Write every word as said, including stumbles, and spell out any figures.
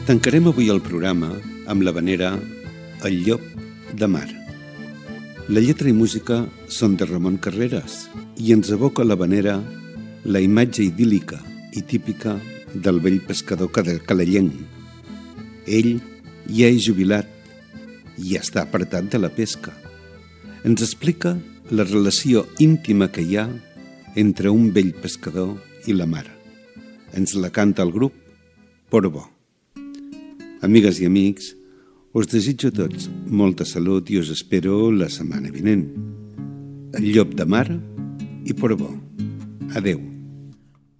Tancarem avui el programa amb l'havanera El llop de mar. La lletra i música són de Ramon Carreras i ens evoca l'havanera la imatge idíl·lica i típica del vell pescador calellenc. Ell ja és jubilat i ja està apartat de la pesca. Ens explica la relació íntima que hi ha entre un vell pescador i la mar. Ens la canta el grup Portbó. Amigues i amics, us desitjo a tots molta salut i us espero la setmana vinent. El llop de mar i Portbó. Adeu.